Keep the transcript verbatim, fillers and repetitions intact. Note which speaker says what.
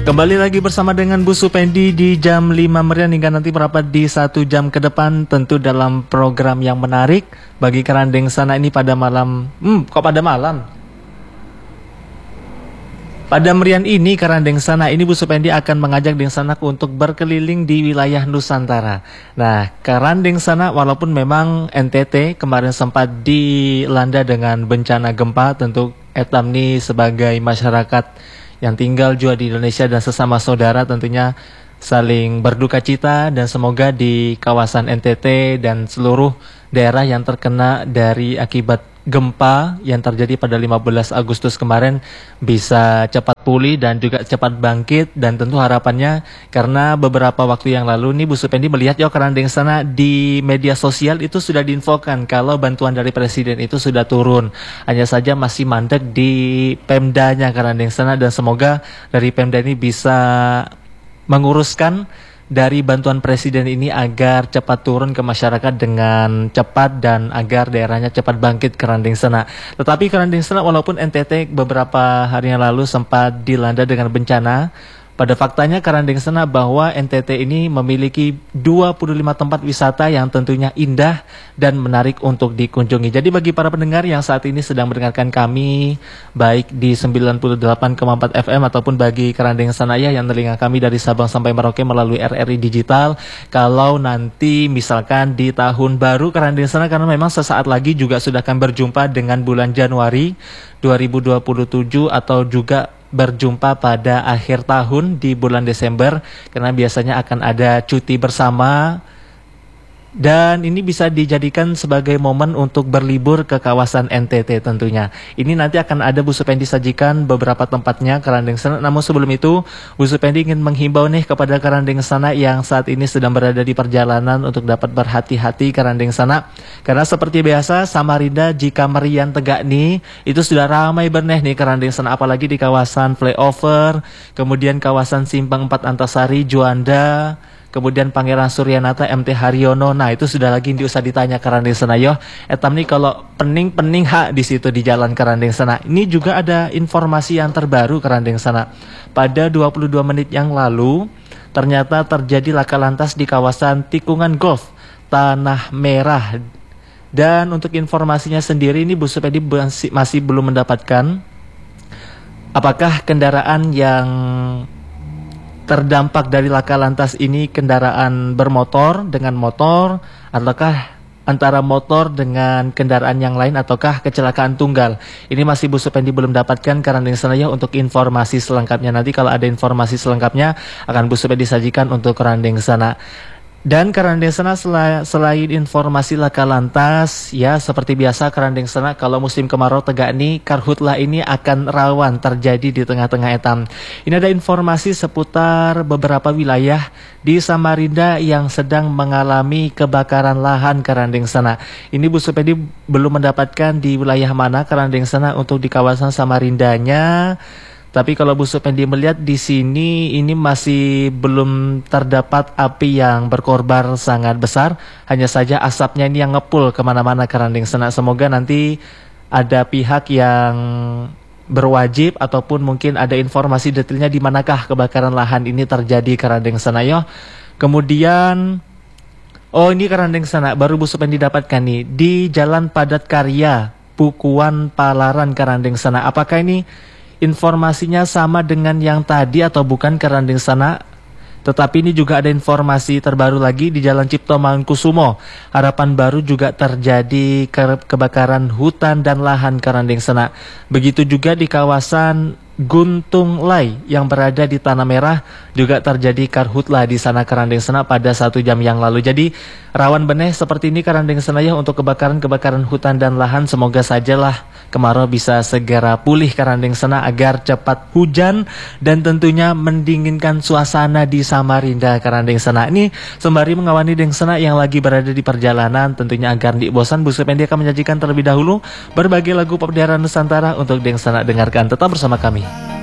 Speaker 1: Kembali lagi bersama dengan Bu Supendi di jam lima meriah hingga nanti merapat di satu jam ke depan, tentu dalam program yang menarik bagi Kerandeng Sana ini pada malam. Hmm, kok pada malam? Pada merian ini Kerandeng Sana ini Bu Supendi akan mengajak Deng Sanak untuk berkeliling di wilayah Nusantara. Nah, Kerandeng Sana walaupun memang N T T kemarin sempat dilanda dengan bencana gempa, tentu etam ini sebagai masyarakat yang tinggal juga di Indonesia dan sesama saudara tentunya saling berduka cita, dan semoga di kawasan N T T dan seluruh daerah yang terkena dari akibat gempa yang terjadi pada lima belas Agustus kemarin bisa cepat pulih dan juga cepat bangkit. Dan tentu harapannya, karena beberapa waktu yang lalu nih Bu Supendi melihat ya Kerandeng Sana di media sosial itu sudah diinfokan kalau bantuan dari Presiden itu sudah turun, hanya saja masih mandek di Pemdanya Kerandeng Sana, dan semoga dari Pemda ini bisa menguruskan dari bantuan Presiden ini agar cepat turun ke masyarakat dengan cepat dan agar daerahnya cepat bangkit Kerandeng Sana. Tetapi Kerandeng Sana walaupun N T T beberapa hari yang lalu sempat dilanda dengan bencana, pada faktanya Kerandeng Sana bahwa N T T ini memiliki dua puluh lima tempat wisata yang tentunya indah dan menarik untuk dikunjungi. Jadi bagi para pendengar yang saat ini sedang mendengarkan kami baik di sembilan puluh delapan koma empat F M ataupun bagi Kerandeng Sana ya yang telinga kami dari Sabang sampai Merauke melalui R R I Digital, kalau nanti misalkan di tahun baru Kerandeng Sana, karena memang sesaat lagi juga sudah akan berjumpa dengan bulan Januari dua ribu dua puluh tujuh atau juga berjumpa pada akhir tahun di bulan Desember, karena biasanya akan ada cuti bersama. Dan ini bisa dijadikan sebagai momen untuk berlibur ke kawasan N T T tentunya. Ini nanti akan ada Bu Supendi sajikan beberapa tempatnya Kerandeng Sana. Namun sebelum itu Bu Supendi ingin menghimbau nih kepada Kerandeng Sana yang saat ini sedang berada di perjalanan untuk dapat berhati-hati Kerandeng Sana. Karena seperti biasa Samarinda jika merian tegak nih itu sudah ramai berneh nih Kerandeng Sana, apalagi di kawasan flyover, kemudian kawasan Simpang empat Antasari, Juanda, kemudian Pangeran Suryanata, M T Haryono. Nah, itu sudah lagi diusah ditanya Kerandeng Sana yo. Etam nih kalau pening-pening hak di situ di jalan Kerandeng Sana. Ini juga ada informasi yang terbaru Kerandeng Sana. Pada dua puluh dua menit yang lalu ternyata terjadi laka lantas di kawasan tikungan golf Tanah Merah. Dan untuk informasinya sendiri ini Bu Supendi masih, masih belum mendapatkan apakah kendaraan yang terdampak dari laka lantas ini kendaraan bermotor dengan motor, ataukah antara motor dengan kendaraan yang lain, ataukah kecelakaan tunggal. Ini masih Bu Supendi belum dapatkan Kerandeng Sana ya. Untuk informasi selengkapnya nanti kalau ada informasi selengkapnya akan Bu Supendi sajikan untuk Kerandeng Sana. Dan Kerandeng Sana sel selain informasi laka lantas, ya seperti biasa Kerandeng Sana kalau musim kemarau tegak nih karhutlah ini akan rawan terjadi di tengah-tengah etam. Ini ada informasi seputar beberapa wilayah di Samarinda yang sedang mengalami kebakaran lahan Kerandeng Sana. Ini Bu Supendi belum mendapatkan di wilayah mana Kerandeng Sana untuk di kawasan Samarindanya. Tapi kalau Bu Supendi melihat di sini ini masih belum terdapat api yang berkorban sangat besar. Hanya saja asapnya ini yang ngepul kemana-mana Kerandeng Sana. Semoga nanti ada pihak yang berwajib ataupun mungkin ada informasi detailnya di manakah kebakaran lahan ini terjadi Kerandeng Sana yo. Kemudian oh ini Kerandeng Sana baru Bu Supendi dapatkan nih di Jalan Padat Karya Pukuan Palaran Kerandeng Sana. Apakah ini informasinya sama dengan yang tadi atau bukan Kerandeng Sana? Tetapi ini juga ada informasi terbaru lagi di Jalan Cipto Mangunkusumo. Harapan Baru juga terjadi ke kebakaran hutan dan lahan Kerandeng Sana. Begitu juga di kawasan Guntung Lai yang berada di Tanah Merah juga terjadi karhutlah di sana Kerandeng Sana pada satu jam yang lalu. Jadi rawan beneh seperti ini Kerandeng Sana ya untuk kebakaran-kebakaran hutan dan lahan. Semoga sajalah kemarau bisa segera pulih Kerandeng Sana agar cepat hujan dan tentunya mendinginkan suasana di Samarinda Kerandeng Sana. Ini sembari mengawani Deng Sana yang lagi berada di perjalanan, tentunya agar di bosan Bu Supendi akan menyajikan terlebih dahulu berbagai lagu pop daerah Nusantara untuk Deng Sana dengarkan. Tetap bersama kami.